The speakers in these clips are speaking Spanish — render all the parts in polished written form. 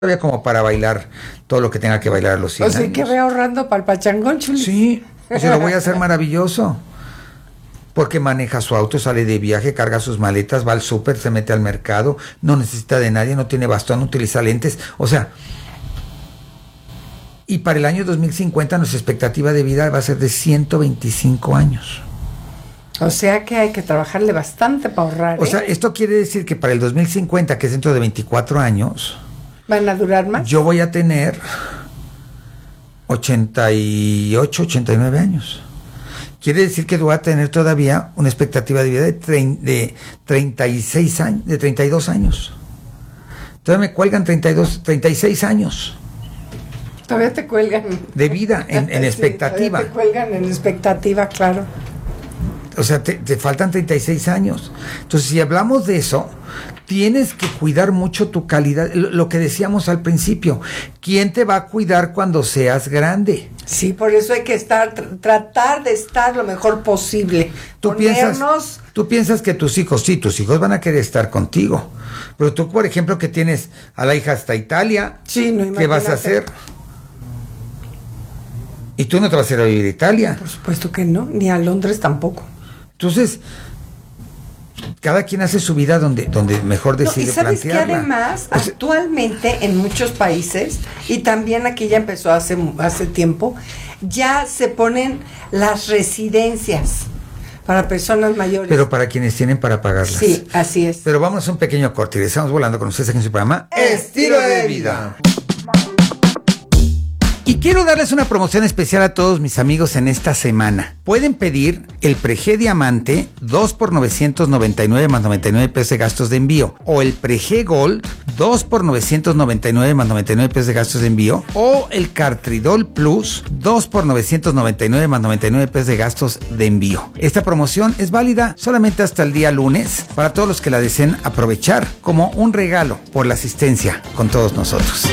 todavía como para bailar todo lo que tenga que bailar a los 100 O sea, años. que ve ahorrando para el pachangón, Chulis. Sí, se lo voy a hacer maravilloso. Porque maneja su auto, sale de viaje, carga sus maletas, va al súper, se mete al mercado, no necesita de nadie, no tiene bastón, no utiliza lentes. O sea, y para el año 2050 nuestra expectativa de vida va a ser de 125 años. O sea que hay que trabajarle bastante para ahorrar. O sea, esto quiere decir que para el 2050, que es dentro de 24 años, ¿van a durar más? yo voy a tener 88, 89 años. Quiere decir que voy a tener todavía una expectativa de vida de 36 años, de 32 años. Todavía me cuelgan 36 años. Todavía te cuelgan. De vida, en Sí, expectativa. Te cuelgan en expectativa, claro. O sea, te faltan 36 años. Entonces, si hablamos de eso, tienes que cuidar mucho tu calidad. Lo que decíamos al principio, ¿quién te va a cuidar cuando seas grande? Sí, por eso hay que tratar de estar lo mejor posible. Tú piensas que tus hijos van a querer estar contigo. Pero tú, por ejemplo, que tienes a la hija hasta Italia, sí, no, ¿qué vas a hacer? Y tú no te vas a ir a vivir a Italia. Por supuesto que no, ni a Londres tampoco. Entonces, cada quien hace su vida donde mejor decide plantearla. Y sabes que además, actualmente en muchos países, y también aquí ya empezó hace tiempo, ya se ponen las residencias para personas mayores. Pero para quienes tienen para pagarlas. Sí, así es. Pero vamos a un pequeño corte y estamos volando con ustedes aquí en su programa Estilo de Vida. Y quiero darles una promoción especial a todos mis amigos en esta semana. Pueden pedir el Prege Diamante 2 por 999 más 99 pesos de gastos de envío. O el Prege Gold 2 por 999 más 99 pesos de gastos de envío. O el Cartridol Plus 2 por 999 más 99 pesos de gastos de envío. Esta promoción es válida solamente hasta el día lunes para todos los que la deseen aprovechar como un regalo por la asistencia con todos nosotros.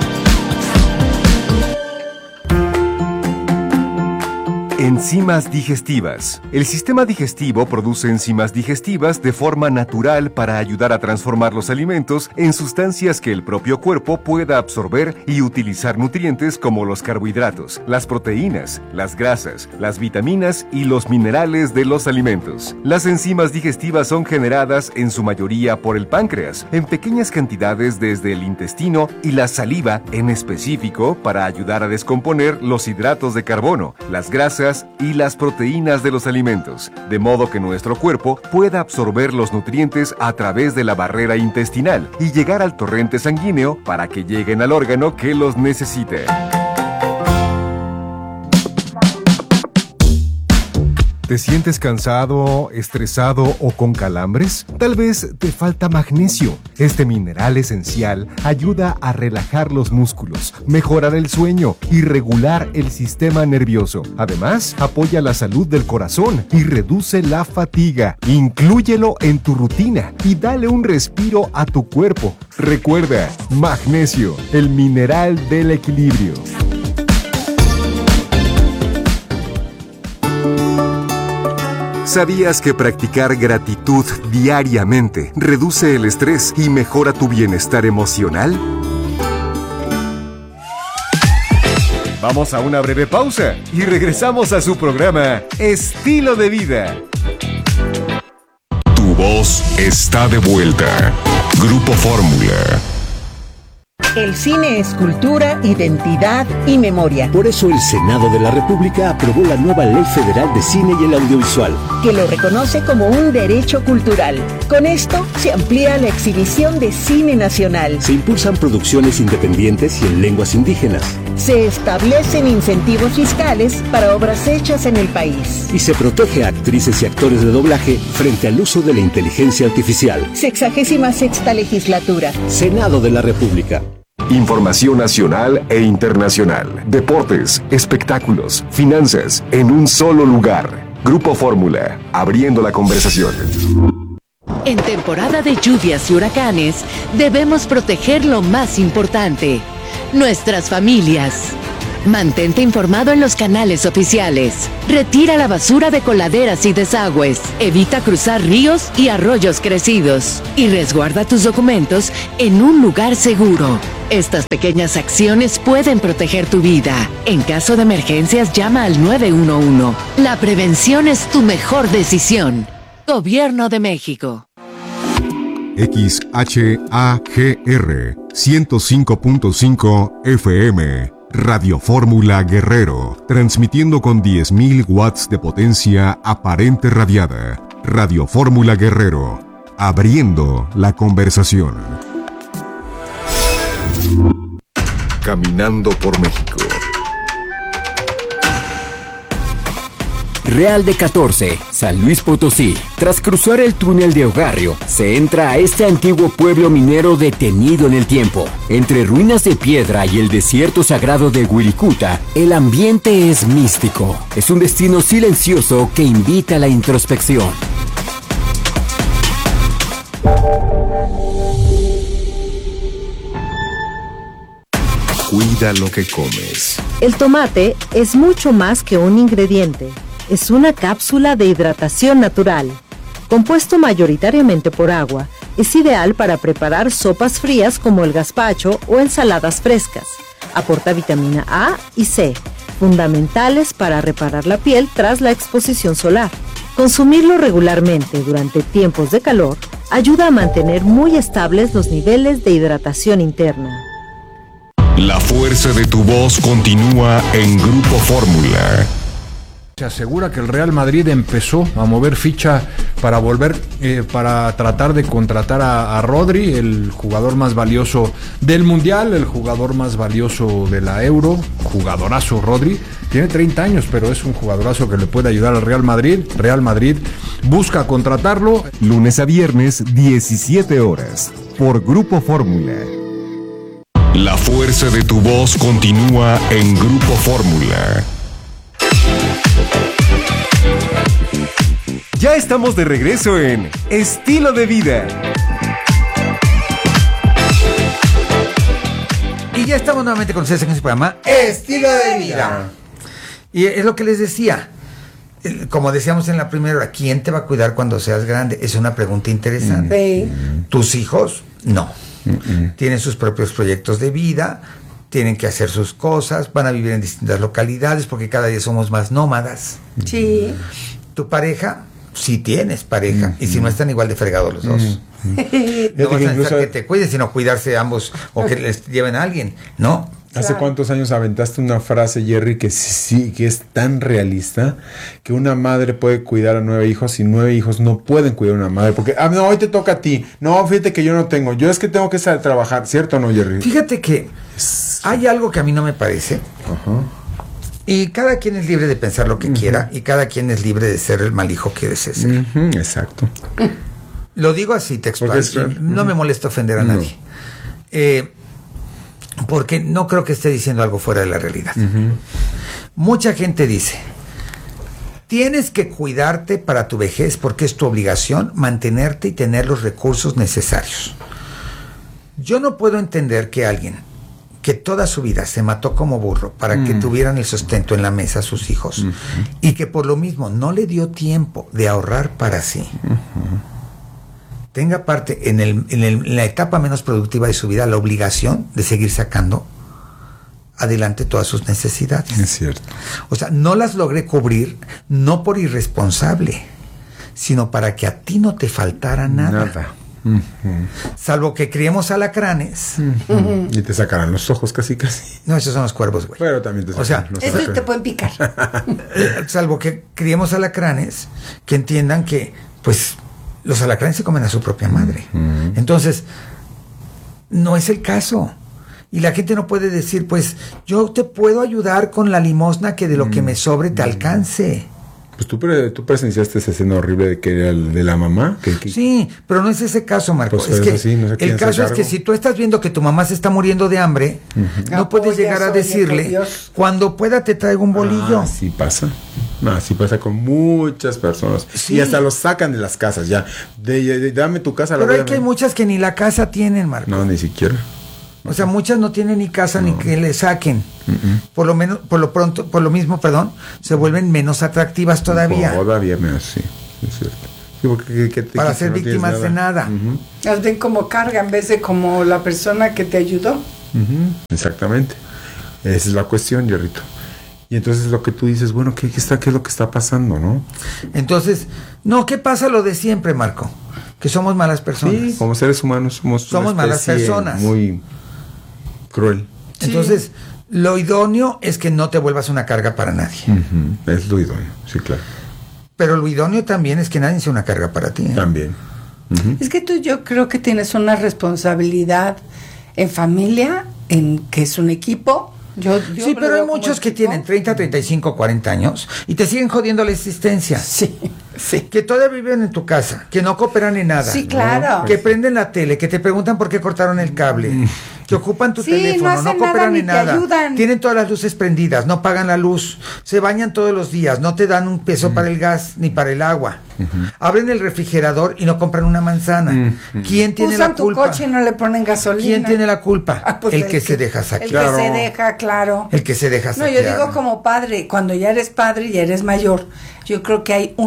Enzimas digestivas. El sistema digestivo produce enzimas digestivas de forma natural para ayudar a transformar los alimentos en sustancias que el propio cuerpo pueda absorber y utilizar nutrientes como los carbohidratos, las proteínas, las grasas, las vitaminas y los minerales de los alimentos. Las enzimas digestivas son generadas en su mayoría por el páncreas, en pequeñas cantidades desde el intestino y la saliva en específico para ayudar a descomponer los hidratos de carbono, las grasas y las proteínas de los alimentos, de modo que nuestro cuerpo pueda absorber los nutrientes a través de la barrera intestinal y llegar al torrente sanguíneo para que lleguen al órgano que los necesite. ¿Te sientes cansado, estresado o con calambres? Tal vez te falta magnesio. Este mineral esencial ayuda a relajar los músculos, mejorar el sueño y regular el sistema nervioso. Además, apoya la salud del corazón y reduce la fatiga. Inclúyelo en tu rutina y dale un respiro a tu cuerpo. Recuerda, magnesio, el mineral del equilibrio. ¿Sabías que practicar gratitud diariamente reduce el estrés y mejora tu bienestar emocional? Vamos a una breve pausa y regresamos a su programa Estilo de Vida. Tu voz está de vuelta. Grupo Fórmula. El cine es cultura, identidad y memoria. Por eso el Senado de la República aprobó la nueva Ley Federal de Cine y el Audiovisual, que lo reconoce como un derecho cultural. Con esto se amplía la exhibición de cine nacional. Se impulsan producciones independientes y en lenguas indígenas. Se establecen incentivos fiscales para obras hechas en el país. Y se protege a actrices y actores de doblaje frente al uso de la inteligencia artificial. 66ª legislatura. Senado de la República. Información nacional e internacional, deportes, espectáculos, finanzas, en un solo lugar. Grupo Fórmula, abriendo la conversación. En temporada de lluvias y huracanes, debemos proteger lo más importante, nuestras familias. Mantente informado en los canales oficiales. Retira la basura de coladeras y desagües. Evita cruzar ríos y arroyos crecidos. Y resguarda tus documentos en un lugar seguro. Estas pequeñas acciones pueden proteger tu vida. En caso de emergencias, llama al 911. La prevención es tu mejor decisión. Gobierno de México. XHAGR 105.5 FM. Radio Fórmula Guerrero, transmitiendo con 10.000 watts de potencia aparente radiada. Radio Fórmula Guerrero, abriendo la conversación. Caminando por México. Real de 14, San Luis Potosí. Tras cruzar el túnel de Ogarrio, se entra a este antiguo pueblo minero detenido en el tiempo. Entre ruinas de piedra y el desierto sagrado de Wirikuta, el ambiente es místico. Es un destino silencioso que invita a la introspección. Cuida lo que comes. El tomate es mucho más que un ingrediente. Es una cápsula de hidratación natural. Compuesto mayoritariamente por agua, es ideal para preparar sopas frías como el gazpacho o ensaladas frescas. Aporta vitamina A y C, fundamentales para reparar la piel tras la exposición solar. Consumirlo regularmente durante tiempos de calor ayuda a mantener muy estables los niveles de hidratación interna. La fuerza de tu voz continúa en Grupo Fórmula. Se asegura que el Real Madrid empezó a mover ficha para volver, para tratar de contratar a Rodri, el jugador más valioso del Mundial, el jugador más valioso de la Euro, jugadorazo Rodri. Tiene 30 años, pero es un jugadorazo que le puede ayudar al Real Madrid. Real Madrid busca contratarlo. Lunes a viernes, 17 horas, por Grupo Fórmula. La fuerza de tu voz continúa en Grupo Fórmula. Ya estamos de regreso en Estilo de Vida. Y ya estamos nuevamente con ustedes en este programa Estilo de Vida. Y es lo que les decía. Como decíamos en la primera hora, ¿quién te va a cuidar cuando seas grande? Es una pregunta interesante. Sí. ¿Tus hijos? No. Tienen sus propios proyectos de vida, tienen que hacer sus cosas, van a vivir en distintas localidades porque cada día somos más nómadas. Sí. ¿Tu pareja? Sí tienes pareja, y si no están igual de fregados los dos. No vas a necesitar que te cuiden, sino cuidarse ambos o que les lleven a alguien, ¿no? ¿Hace cuántos años aventaste una frase, Jerry, que sí, que es tan realista, que una madre puede cuidar a 9 hijos y 9 hijos no pueden cuidar a una madre? Porque, no, hoy te toca a ti. No, fíjate que yo no tengo. Yo es que tengo que salir a trabajar, ¿cierto o no, Jerry? Fíjate que hay algo que a mí no me parece. Ajá. Y cada quien es libre de pensar lo que quiera, y cada quien es libre de ser el mal hijo que desee ser. Exacto. Lo digo así textual. No me molesta ofender a nadie. Porque no creo que esté diciendo algo fuera de la realidad. Mucha gente dice, tienes que cuidarte para tu vejez porque es tu obligación mantenerte y tener los recursos necesarios. Yo no puedo entender que alguien que toda su vida se mató como burro para que tuvieran el sustento en la mesa a sus hijos y que por lo mismo no le dio tiempo de ahorrar para sí, tenga parte en la etapa menos productiva de su vida la obligación de seguir sacando adelante todas sus necesidades. Es cierto. O sea, no las logré cubrir, no por irresponsable, sino para que a ti no te faltara nada. Salvo que criemos alacranes. Y te sacarán los ojos casi. No, esos son los cuervos, güey. Pero también te sacarán los ojos. Eso te pueden picar. Salvo que criemos alacranes que entiendan que, pues, los alacranes se comen a su propia madre. Entonces, no es el caso. Y la gente no puede decir, pues, yo te puedo ayudar con la limosna que de lo que me sobre te alcance. Pues tú presenciaste esa escena horrible de que era de la mamá. Sí, pero no es ese caso, Marcos. Pues es que así, no sé el caso es que si tú estás viendo que tu mamá se está muriendo de hambre, no puedes llegar a decirle, cuando pueda te traigo un bolillo. Así pasa. Así pasa con muchas personas. Sí. Y hasta los sacan de las casas ya. Dame tu casa. Pero hay muchas que ni la casa tienen, Marcos. No, ni siquiera. O sea, muchas no tienen ni casa ni que le saquen. Por lo mismo, se vuelven menos atractivas todavía. Todavía menos, sí, es cierto. Sí, porque, para ser víctimas de nada. Las ven como carga en vez de como la persona que te ayudó. Exactamente. Esa es la cuestión, Jerrito. Y entonces lo que tú dices, bueno, ¿qué es lo que está pasando, no? Entonces, ¿qué pasa lo de siempre, Marco? Que somos malas personas. Sí, como seres humanos somos malas personas. Muy cruel. Entonces, lo idóneo es que no te vuelvas una carga para nadie. Es lo idóneo, sí, claro. Pero lo idóneo también es que nadie sea una carga para ti. También. Es que yo creo que tienes una responsabilidad en familia, en que es un equipo. Sí, pero hay muchos que tienen 30, 35, 40 años y te siguen jodiendo la existencia. Sí. Que todavía viven en tu casa, que no cooperan en nada. Sí, claro. Que prenden la tele, que te preguntan por qué cortaron el cable, que ocupan tu teléfono, no cooperan en nada. Tienen todas las luces prendidas, no pagan la luz, se bañan todos los días, no te dan un peso para el gas ni para el agua. Abren el refrigerador y no compran una manzana. ¿Quién tiene la culpa? Usan tu coche y no le ponen gasolina. ¿Quién tiene la culpa? Pues el que se deja saquear. El que se deja, claro. El que se deja saquear. No, yo digo como padre, cuando ya eres padre y ya eres mayor, yo creo que hay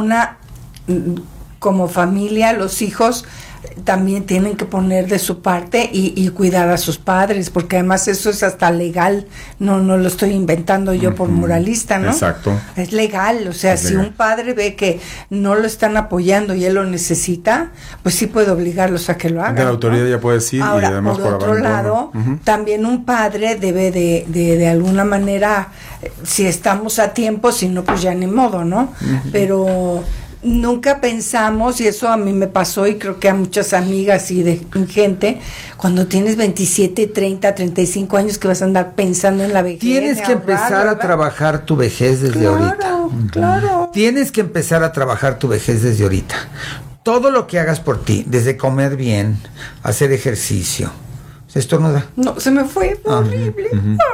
como familia, los hijos también tienen que poner de su parte y cuidar a sus padres, porque además eso es hasta legal, no lo estoy inventando yo por moralista, ¿no? Exacto. Es legal, o sea, si un padre ve que no lo están apoyando y él lo necesita, pues sí puede obligarlos a que lo hagan. La autoridad ya puede decir. Ahora, y además por otro lado, también un padre debe de alguna manera, si estamos a tiempo, si no, pues ya ni modo, ¿no? Pero nunca pensamos, y eso a mí me pasó y creo que a muchas amigas y de gente, cuando tienes 27, 30, 35 años que vas a andar pensando en la vejez. Tienes que empezar a trabajar tu vejez desde ahorita. Claro. Tienes que empezar a trabajar tu vejez desde ahorita. Todo lo que hagas por ti, desde comer bien, hacer ejercicio. ¿Se estornuda? No, se me fue, horrible.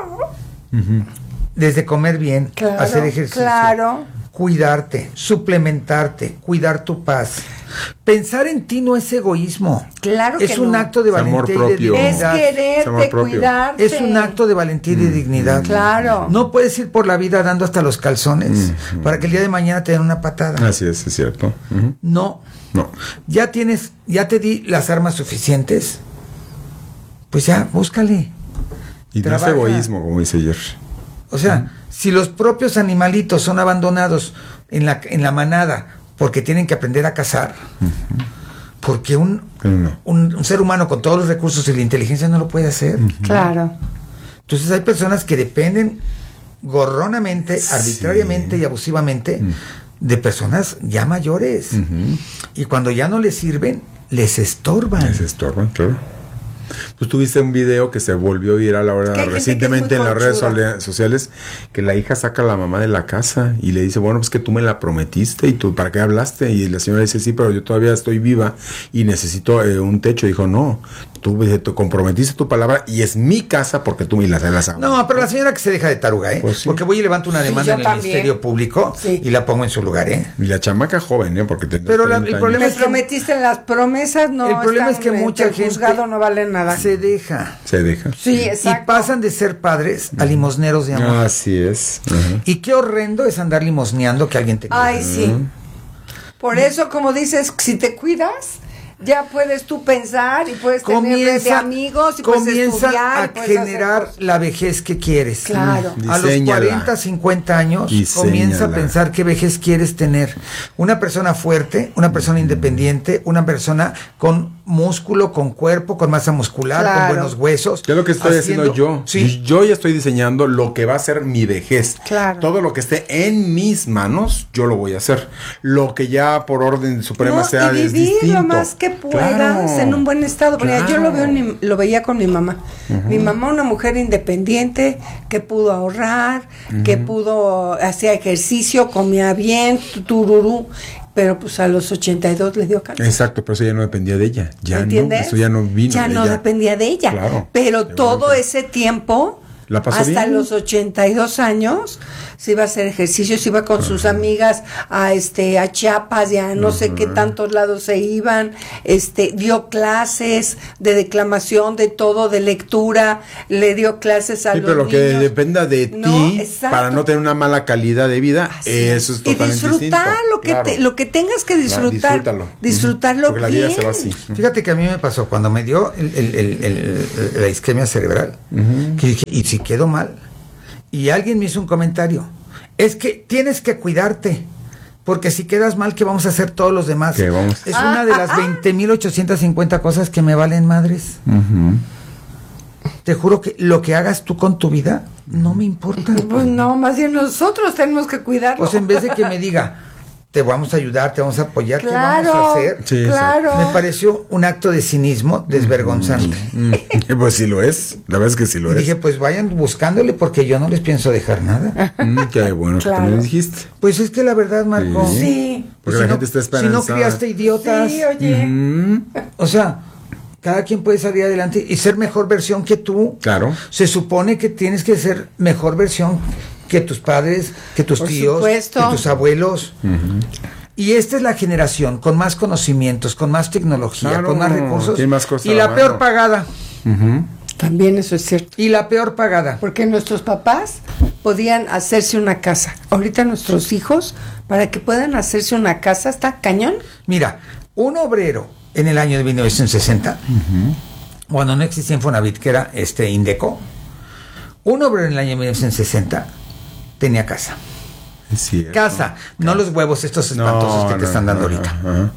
Desde comer bien, hacer ejercicio. Claro. Cuidarte, suplementarte, cuidar tu paz. Pensar en ti no es egoísmo. Claro que es un acto de valentía y de dignidad. Es quererte, cuidarte. Es un acto de valentía y de dignidad. Claro. No puedes ir por la vida dando hasta los calzones para que el día de mañana te den una patada. Así es cierto. No. Ya te di las armas suficientes. Pues ya, búscale. Y no es egoísmo, como dice Jerry. O sea, si los propios animalitos son abandonados en la manada porque tienen que aprender a cazar, porque un ser humano con todos los recursos y la inteligencia no lo puede hacer. Claro. Entonces hay personas que dependen gorronamente, arbitrariamente y abusivamente de personas ya mayores. Y cuando ya no les sirven, les estorban. Claro. Pues tuviste un video que se volvió viral ahora recientemente en las redes sociales, que la hija saca a la mamá de la casa y le dice, bueno, pues que tú me la prometiste y tú, ¿para qué hablaste? Y la señora dice, sí, pero yo todavía estoy viva y necesito un techo. Y dijo, no, tú comprometiste tu palabra y es mi casa porque tú me la hagas. No, pero la señora que se deja de taruga, Pues sí. Porque voy y levanto una demanda en el Ministerio Público y la pongo en su lugar, Y la chamaca joven, porque pero el problema es que prometiste las promesas, no. El problema es que mucha gente el juzgado no vale nada. Se deja. Sí, exacto. Y pasan de ser padres a limosneros de amor. Así es. Y qué horrendo es andar limosneando que alguien te cuide. Ay, sí. Por eso, como dices, si te cuidas, ya puedes tú pensar y puedes tener red de amigos y puedes estudiar. Comienza a generar la vejez que quieres. Claro. A los 40, 50 años, comienza a pensar qué vejez quieres tener. Una persona fuerte, una persona independiente, una persona con músculo, con cuerpo, con masa muscular, con buenos huesos. ¿Qué es lo que estoy haciendo yo? Sí. Yo ya estoy diseñando lo que va a ser mi vejez. Claro. Todo lo que esté en mis manos, yo lo voy a hacer. Lo que ya por orden suprema sea y vivir distinto. Lo más que puedas en un buen estado. Porque yo lo veía con mi mamá. Mi mamá, una mujer independiente que pudo ahorrar, que pudo hacer ejercicio, comía bien, tururú. Pero pues a los 82 le dio cáncer. Exacto, pero eso ya no dependía de ella. Ya ¿entiendes? No, eso ya no vino. Ya no dependía de ella. Claro. Pero todo ese tiempo, ¿la pasó hasta bien? los 82 años, se iba a hacer ejercicio, se iba con sus amigas a Chiapas, y a no sé qué tantos lados se iban, dio clases de declamación, de todo, de lectura, le dio clases a los pero lo niños. que dependa de ti, exacto. para no tener una mala calidad de vida, eso es totalmente distinto. Y disfrutar lo que tengas que disfrutar. Disfrutarlo porque la bien. vida se va así. Fíjate que a mí me pasó cuando me dio la isquemia cerebral, que dije, ¿y si quedo mal? Y alguien me hizo un comentario, es que tienes que cuidarte, porque si quedas mal, ¿qué vamos a hacer todos los demás? Es una de las 20,850 cosas que me valen madres. Te juro que lo que hagas tú con tu vida no me importa. Pues no, más bien nosotros tenemos que cuidarlo. Pues en vez de que me diga, te vamos a ayudar, te vamos a apoyar, claro, ¿qué vamos a hacer? Sí, claro. Me pareció un acto de cinismo desvergonzante. Pues sí lo es, la verdad es que sí lo Y es. dije, pues vayan buscándole porque yo no les pienso dejar nada. Qué bueno Claro. que también dijiste. Pues es que la verdad, Marco. Sí. Porque si la no- gente está Si no esperanzada. criaste idiotas. Sí, oye. O sea, cada quien puede salir adelante y ser mejor versión que tú. Claro. Se supone que tienes que ser mejor versión que tus padres, que tus Por tíos, supuesto. que tus abuelos. Y esta es la generación con más conocimientos, con más tecnología, Claro, con más recursos. tiene más cosas y a la la peor mano. pagada. También eso es cierto. Y la peor pagada. Porque nuestros papás podían hacerse una casa. Ahorita nuestros hijos, para que puedan hacerse una casa, está cañón. Mira, un obrero en el año de 1960, cuando no existía Infonavit, que era Indeco, un obrero en el año de 1960 tenía casa. Es cierto. Casa, no los huevos estos espantosos que te están dando ahorita.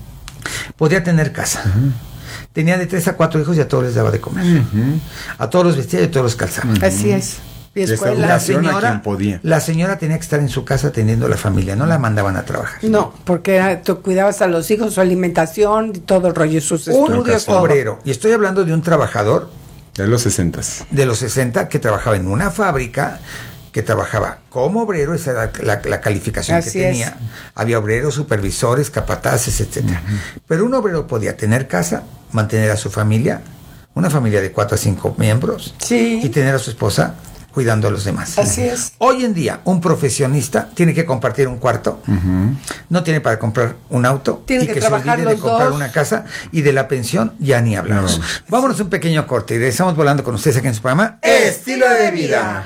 Podía tener casa. Tenía de 3 a 4 hijos y a todos les daba de comer. A todos los vestía y a todos los calzaba. Así es. Y escuela. La Educación a quien señora, podía. la señora tenía que estar en su casa atendiendo a la familia, no la mandaban a trabajar. No, porque tú cuidabas a los hijos, su alimentación y todo el rollo, sus Un estudios, todo. obrero, y estoy hablando de un trabajador De los 60s. de los 60 que trabajaba en una fábrica, que trabajaba como obrero, esa era la calificación Así que tenía. es. Había obreros, supervisores, capataces, etcétera. Pero un obrero podía tener casa, mantener a su familia, una familia de 4 a 5 miembros, Sí. y tener a su esposa cuidando a los demás. Así es. Hoy en día, un profesionista tiene que compartir un cuarto, no tiene para comprar un auto, Tiene y que se trabajar olvide de los comprar dos. una casa, y de la pensión ya ni hablamos. No. Vámonos a un pequeño corte y regresamos volando con ustedes aquí en su programa Estilo de Vida.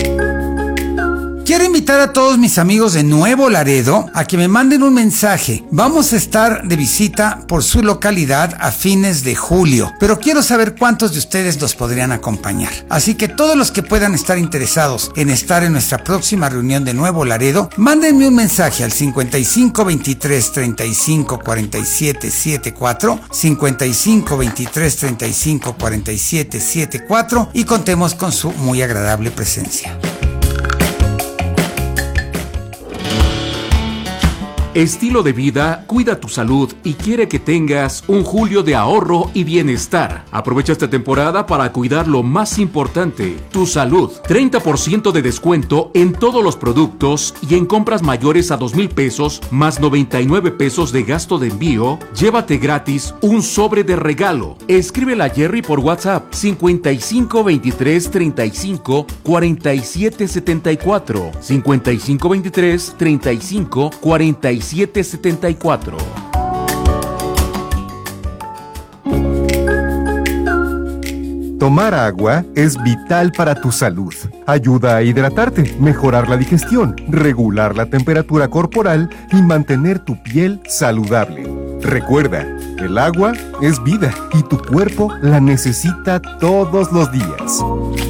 Quiero invitar a todos mis amigos de Nuevo Laredo a que me manden un mensaje. Vamos a estar de visita por su localidad a fines de julio, pero quiero saber cuántos de ustedes nos podrían acompañar. Así que todos los que puedan estar interesados en estar en nuestra próxima reunión de Nuevo Laredo, mándenme un mensaje al 55 23 35 47 74, 55 23 35 47 74 y contemos con su muy agradable presencia. Estilo de Vida cuida tu salud y quiere que tengas un julio de ahorro y bienestar. Aprovecha esta temporada para cuidar lo más importante, tu salud. 30% de descuento en todos los productos y en compras mayores a 2,000 pesos más 99 pesos de gasto de envío. Llévate gratis un sobre de regalo. Escríbele a Jerry por WhatsApp 55 23 35 47 74, 55 23 35 47 74. Tomar agua es vital para tu salud. Ayuda a hidratarte, mejorar la digestión, regular la temperatura corporal y mantener tu piel saludable. Recuerda, el agua es vida y tu cuerpo la necesita todos los días.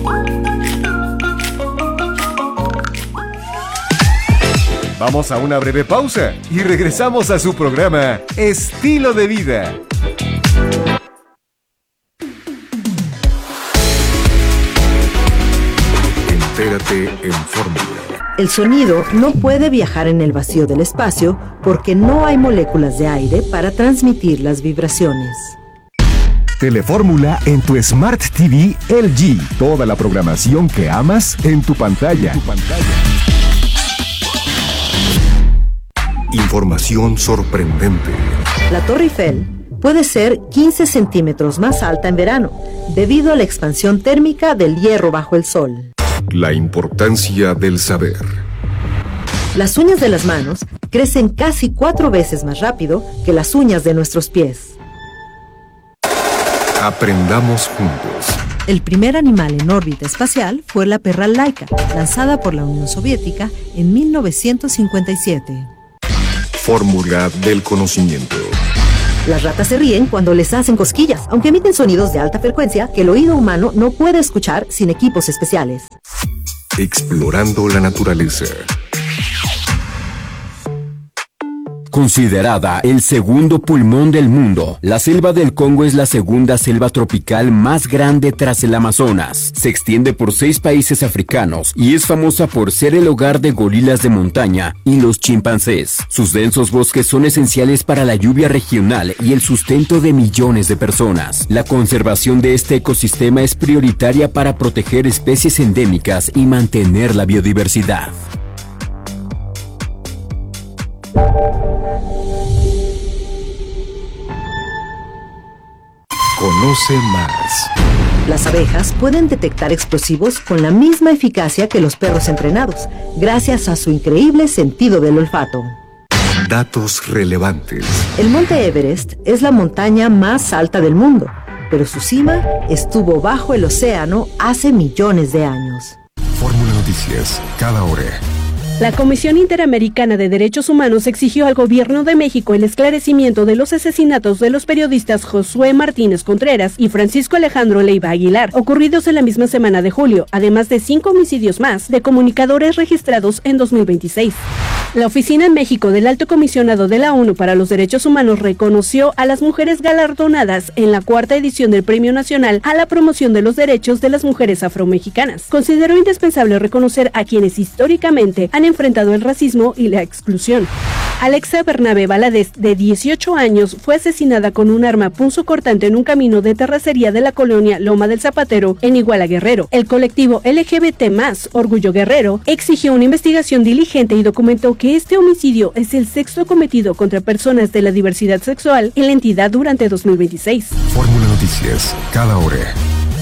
Vamos a una breve pausa y regresamos a su programa Estilo de Vida. Entérate en Fórmula. El sonido no puede viajar en el vacío del espacio porque no hay moléculas de aire para transmitir las vibraciones. Telefórmula en tu Smart TV LG. Toda la programación que amas en tu pantalla. Información sorprendente. La Torre Eiffel puede ser 15 centímetros más alta en verano, debido a la expansión térmica del hierro bajo el sol. La importancia del saber. Las uñas de las manos crecen casi 4 veces más rápido que las uñas de nuestros pies. Aprendamos juntos. El primer animal en órbita espacial fue la perra Laika, lanzada por la Unión Soviética en 1957. Fórmula del conocimiento. Las ratas se ríen cuando les hacen cosquillas, aunque emiten sonidos de alta frecuencia que el oído humano no puede escuchar sin equipos especiales. Explorando la naturaleza. Considerada el segundo pulmón del mundo, la selva del Congo es la segunda selva tropical más grande tras el Amazonas. Se extiende por 6 países africanos y es famosa por ser el hogar de gorilas de montaña y los chimpancés. Sus densos bosques son esenciales para la lluvia regional y el sustento de millones de personas. La conservación de este ecosistema es prioritaria para proteger especies endémicas y mantener la biodiversidad. Conoce más. Las abejas pueden detectar explosivos con la misma eficacia que los perros entrenados, gracias a su increíble sentido del olfato. Datos relevantes. El monte Everest es la montaña más alta del mundo, pero su cima estuvo bajo el océano hace millones de años. Fórmula Noticias, cada hora. La Comisión Interamericana de Derechos Humanos exigió al gobierno de México el esclarecimiento de los asesinatos de los periodistas Josué Martínez Contreras y Francisco Alejandro Leiva Aguilar, ocurridos en la misma semana de julio, además de 5 homicidios más de comunicadores registrados en 2026. La Oficina en México del Alto Comisionado de la ONU para los Derechos Humanos reconoció a las mujeres galardonadas en la 4ª edición del Premio Nacional a la Promoción de los Derechos de las Mujeres Afromexicanas. Consideró indispensable reconocer a quienes históricamente han enfrentado el racismo y la exclusión. Alexa Bernabé Valadez, de 18 años, fue asesinada con un arma punzocortante en un camino de terracería de la colonia Loma del Zapatero, en Iguala, Guerrero. El colectivo LGBT+, Orgullo Guerrero, exigió una investigación diligente y documentó que este homicidio es el 6º cometido contra personas de la diversidad sexual en la entidad durante 2026. Fórmula Noticias, cada hora.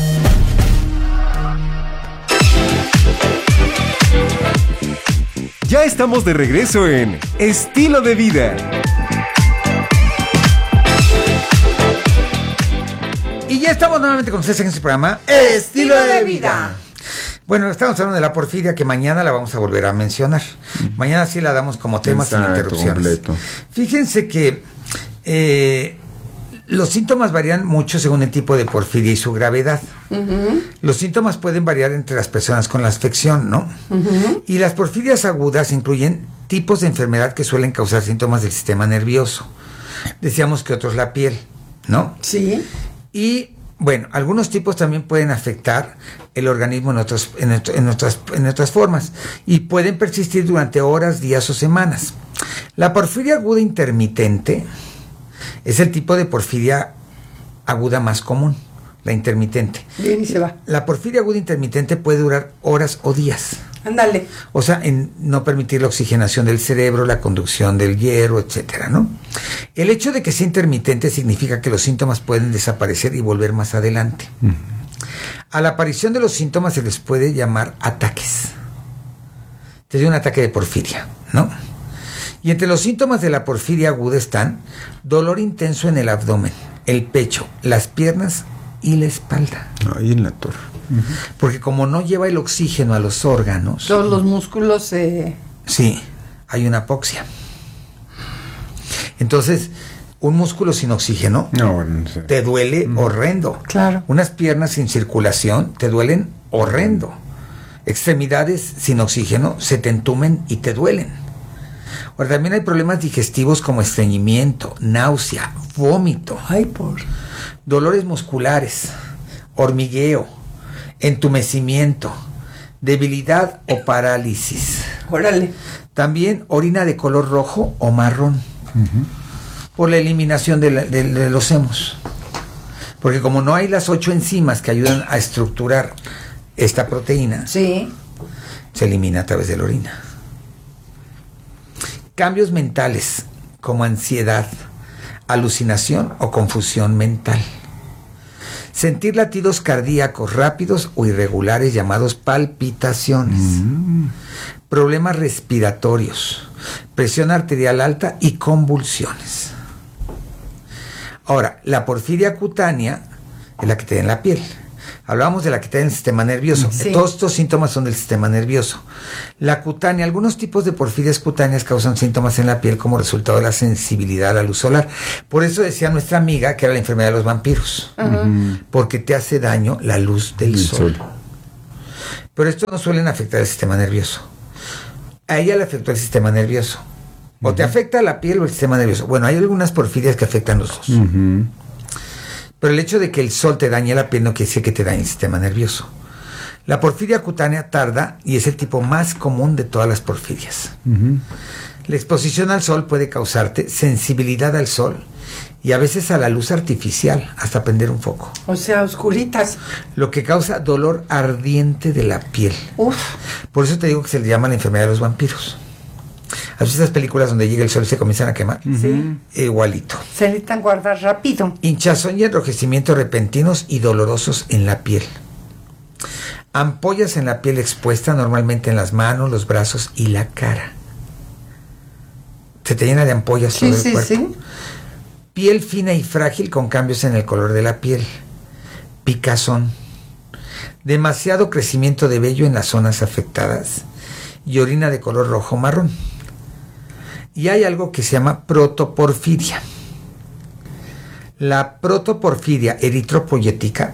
Ya estamos de regreso en Estilo de Vida. Y ya estamos nuevamente con ustedes en este programa Estilo de Vida. Bueno, estamos hablando de la porfiria, que mañana la vamos a volver a mencionar. Mañana sí la damos como tema sin interrupciones. Completo. Fíjense que los síntomas varían mucho según el tipo de porfiria y su gravedad. Uh-huh. Los síntomas pueden variar entre las personas con la afección, ¿no? Uh-huh. Y las porfirias agudas incluyen tipos de enfermedad que suelen causar síntomas del sistema nervioso. Decíamos que otros la piel, ¿no? Sí. Y bueno, algunos tipos también pueden afectar el organismo en otras formas y pueden persistir durante horas, días o semanas. La porfiria aguda intermitente es el tipo de porfiria aguda más común, la intermitente. Bien, y se va. La porfiria aguda intermitente puede durar horas o días. Ándale. O sea, en no permitir la oxigenación del cerebro, la conducción del hierro, etcétera, ¿no? El hecho de que sea intermitente significa que los síntomas pueden desaparecer y volver más adelante. Uh-huh. A la aparición de los síntomas se les puede llamar ataques. Te dio un ataque de porfiria, ¿no? Y entre los síntomas de la porfiria aguda están dolor intenso en el abdomen, el pecho, las piernas y la espalda. Ahí en la torre. Uh-huh. Porque como no lleva el oxígeno a los órganos... Todos los músculos se... Sí, hay una apoxia. Entonces, un músculo sin oxígeno no sé. Te duele horrendo. Claro. Unas piernas sin circulación te duelen horrendo. Extremidades sin oxígeno se te entumen y te duelen. Ahora, también hay problemas digestivos como estreñimiento, náusea, vómito. Ay, por... Dolores musculares, hormigueo, entumecimiento, debilidad o parálisis. Órale. También orina de color rojo o marrón. Uh-huh. Por la eliminación de los hemos. Porque como no hay las 8 enzimas que ayudan a estructurar esta proteína, sí, se elimina a través de la orina. Cambios mentales como ansiedad, alucinación o confusión mental. Sentir latidos cardíacos rápidos o irregulares llamados palpitaciones. Problemas respiratorios, presión arterial alta y convulsiones. Ahora, la porfiria cutánea es la que te da en la piel. Hablábamos de la que te da en el sistema nervioso. Sí. Todos estos síntomas son del sistema nervioso. La cutánea, algunos tipos de porfirias cutáneas causan síntomas en la piel como resultado de la sensibilidad a la luz solar. Por eso decía nuestra amiga que era la enfermedad de los vampiros. Porque te hace daño la luz del sol. Pero estos no suelen afectar el sistema nervioso. A ella le afectó el sistema nervioso. O te afecta la piel o el sistema nervioso. Bueno, hay algunas porfirias que afectan los dos. Pero el hecho de que el sol te dañe la piel no quiere decir que te dañe el sistema nervioso. La porfiria cutánea tarda y es el tipo más común de todas las porfirias. La exposición al sol puede causarte sensibilidad al sol y a veces a la luz artificial, hasta prender un foco. O sea, oscuritas. Lo que causa dolor ardiente de la piel. Por eso te digo que se le llama la enfermedad de los vampiros. ¿Has visto esas películas donde llega el sol y se comienzan a quemar? Sí. Igualito. Se necesitan guardar rápido. Hinchazón y enrojecimiento repentinos y dolorosos en la piel. Ampollas en la piel expuesta, normalmente en las manos, los brazos y la cara. Se te llena de ampollas todo el cuerpo. Piel fina y frágil con cambios en el color de la piel. Picazón. Demasiado crecimiento de vello en las zonas afectadas. Y orina de color rojo o marrón. Y hay algo que se llama protoporfiria. La protoporfiria eritropoyética,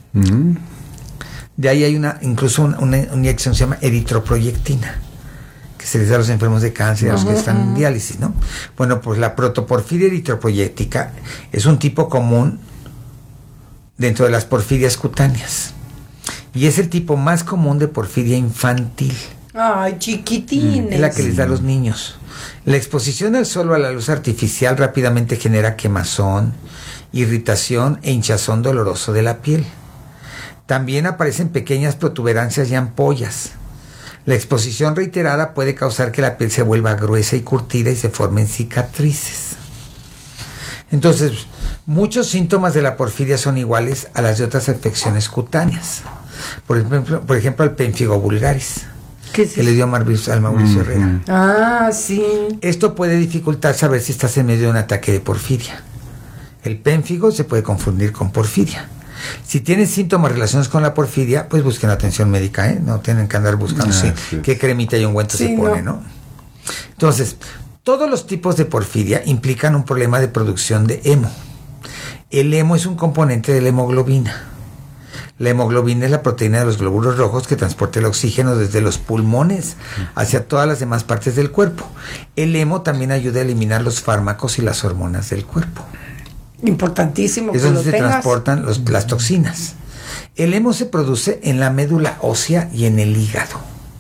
de ahí hay incluso una inyección que se llama eritroproyectina, que se les da a los enfermos de cáncer, a los que están en diálisis, ¿no? Bueno, pues la protoporfiria eritroproyética es un tipo común dentro de las porfirias cutáneas. Y es el tipo más común de porfiria infantil. Ay, chiquitines. Es la que les da a los niños. La exposición al sol o a la luz artificial rápidamente genera quemazón, irritación e hinchazón doloroso de la piel. También aparecen pequeñas protuberancias y ampollas. La exposición reiterada puede causar que la piel se vuelva gruesa y curtida y se formen cicatrices. Entonces, muchos síntomas de la porfiria son iguales a las de otras afecciones cutáneas. Por ejemplo, el pénfigo vulgaris, que le dio al Mauricio Herrera. Ah, sí. Esto puede dificultar saber si estás en medio de un ataque de porfiria. El pénfigo se puede confundir con porfiria. Si tienen síntomas relacionados con la porfiria, pues busquen atención médica, ¿eh? No tienen que andar buscando qué cremita y ungüento se pone, ¿no? Entonces, todos los tipos de porfiria implican un problema de producción de hemo. El hemo es un componente de la hemoglobina. La hemoglobina es la proteína de los glóbulos rojos que transporta el oxígeno desde los pulmones hacia todas las demás partes del cuerpo. El hemo también ayuda a eliminar los fármacos y las hormonas del cuerpo. Importantísimo. Es donde se transportan las toxinas. El hemo se produce en la médula ósea y en el hígado.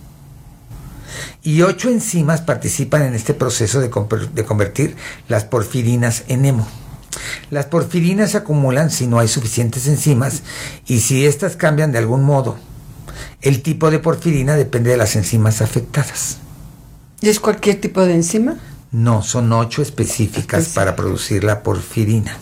Y 8 enzimas participan en este proceso de convertir las porfirinas en hemo. Las porfirinas se acumulan si no hay suficientes enzimas y si éstas cambian de algún modo. El tipo de porfirina depende de las enzimas afectadas. ¿Y es cualquier tipo de enzima? No, son 8 específicas para producir la porfirina.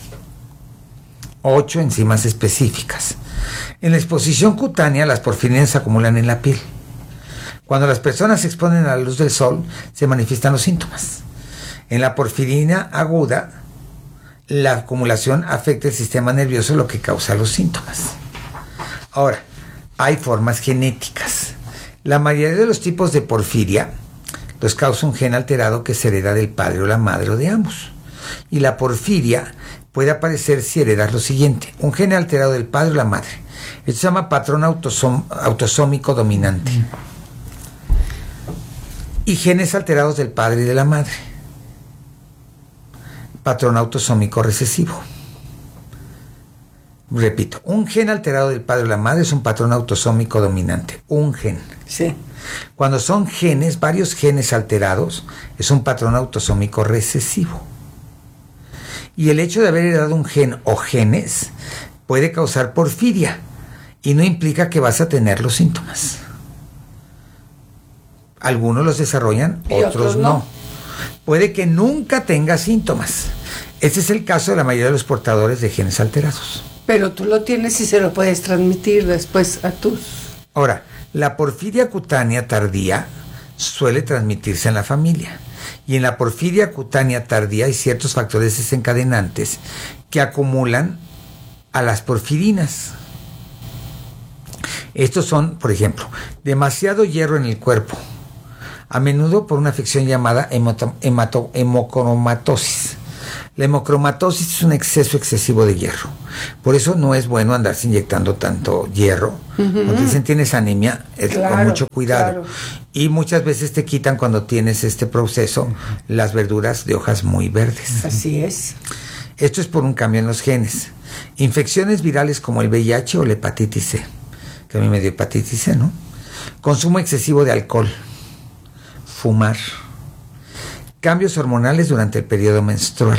8 enzimas específicas. En la exposición cutánea, las porfirinas se acumulan en la piel. Cuando las personas se exponen a la luz del sol, se manifiestan los síntomas. En la porfirina aguda, la acumulación afecta el sistema nervioso, lo que causa los síntomas. Ahora, hay formas genéticas. La mayoría de los tipos de porfiria los causa un gen alterado que se hereda del padre o la madre o de ambos. Y la porfiria puede aparecer si heredas lo siguiente: un gen alterado del padre o la madre. Esto se llama patrón autosómico dominante. Y genes alterados del padre y de la madre. Patrón autosómico recesivo. Repito, un gen alterado del padre o la madre es un patrón autosómico dominante. Un gen. Sí. Cuando son genes, varios genes alterados, es un patrón autosómico recesivo. Y el hecho de haber heredado un gen o genes puede causar porfiria y no implica que vas a tener los síntomas. Algunos los desarrollan, otros no. Puede que nunca tengas síntomas. Este es el caso de la mayoría de los portadores de genes alterados. Pero tú lo tienes y se lo puedes transmitir después a tus... Ahora, la porfiria cutánea tardía suele transmitirse en la familia. Y en la porfiria cutánea tardía hay ciertos factores desencadenantes que acumulan a las porfirinas. Estos son, por ejemplo, demasiado hierro en el cuerpo, a menudo por una afección llamada hemocromatosis. La hemocromatosis es un exceso excesivo de hierro. Por eso no es bueno andarse inyectando tanto hierro. Cuando dicen tienes anemia, con mucho cuidado. Y muchas veces te quitan cuando tienes este proceso las verduras de hojas muy verdes. Así es. Esto es por un cambio en los genes. Infecciones virales como el VIH o la hepatitis C, que a mí me dio hepatitis C, ¿no? Consumo excesivo de alcohol, fumar, cambios hormonales durante el periodo menstrual.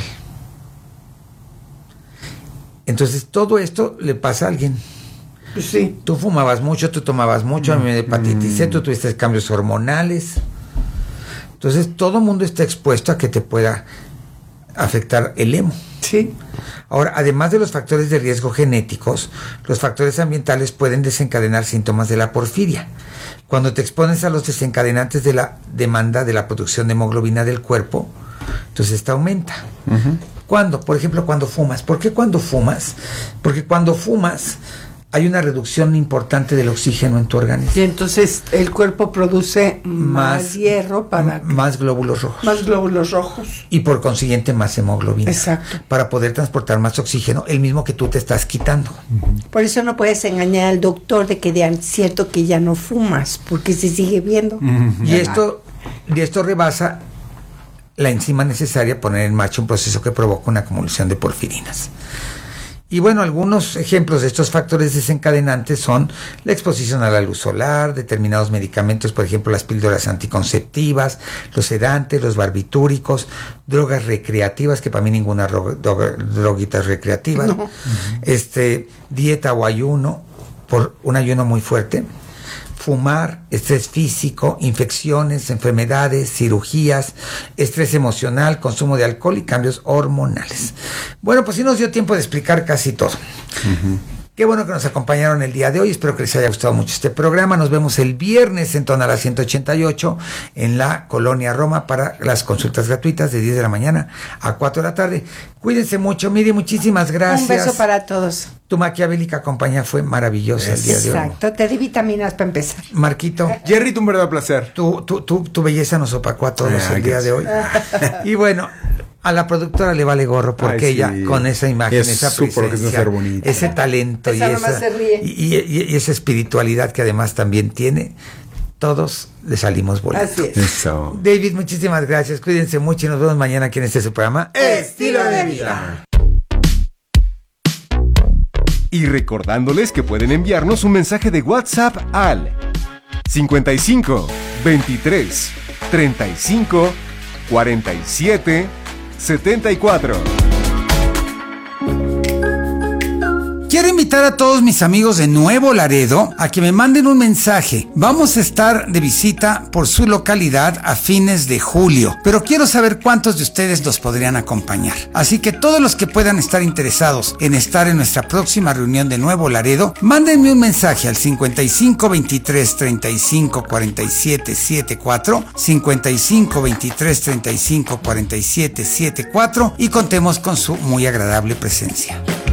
Entonces todo esto le pasa a alguien. Sí. Tú fumabas mucho, tú tomabas mucho, a mí me dio hepatitis C, tú tuviste cambios hormonales. Entonces todo el mundo está expuesto a que te pueda afectar el hemo. Sí. Ahora, además de los factores de riesgo genéticos, los factores ambientales pueden desencadenar síntomas de la porfiria. Cuando te expones a los desencadenantes de la demanda de la producción de hemoglobina del cuerpo, entonces esta aumenta. ¿Cuándo? Por ejemplo, cuando fumas. ¿Por qué cuando fumas? Porque cuando fumas hay una reducción importante del oxígeno en tu organismo. Y entonces el cuerpo produce más hierro para... Más glóbulos rojos. Más glóbulos rojos. Y por consiguiente más hemoglobina. Exacto. Para poder transportar más oxígeno, el mismo que tú te estás quitando. Por eso no puedes engañar al doctor de que de cierto que ya no fumas, porque se sigue viendo. Y esto rebasa la enzima necesaria para poner en marcha un proceso que provoca una acumulación de porfirinas. Y bueno, algunos ejemplos de estos factores desencadenantes son la exposición a la luz solar, determinados medicamentos, por ejemplo, las píldoras anticonceptivas, los sedantes, los barbitúricos, drogas recreativas, que para mí ninguna droguita es recreativa, No. Dieta o ayuno, por un ayuno muy fuerte, fumar, estrés físico, infecciones, enfermedades, cirugías, estrés emocional, consumo de alcohol y cambios hormonales. Bueno, pues sí nos dio tiempo de explicar casi todo. Qué bueno que nos acompañaron el día de hoy. Espero que les haya gustado mucho este programa. Nos vemos el viernes en Tonalá 188 en la Colonia Roma para las consultas gratuitas de 10 de la mañana a 4 de la tarde. Cuídense mucho. Miri, muchísimas gracias. Un beso para todos. Tu maquiavélica compañía fue maravillosa el día de hoy. Exacto, te di vitaminas para empezar. Marquito. Jerry, un verdadero placer. Tu belleza nos opacó a todos el día de hoy. Y bueno, a la productora le vale gorro porque ella con esa imagen, esa presencia, ese talento y esa espiritualidad que además también tiene, todos le salimos volando. Así es. Eso. David, muchísimas gracias. Cuídense mucho y nos vemos mañana aquí en este su programa Estilo de Vida. Y recordándoles que pueden enviarnos un mensaje de WhatsApp al 55 23 35 47 74. Quiero invitar a todos mis amigos de Nuevo Laredo a que me manden un mensaje. Vamos a estar de visita por su localidad a fines de julio, pero quiero saber cuántos de ustedes nos podrían acompañar. Así que todos los que puedan estar interesados en estar en nuestra próxima reunión de Nuevo Laredo, mándenme un mensaje al 55 23 35 47 74, 55 23 35 47 74 y contemos con su muy agradable presencia.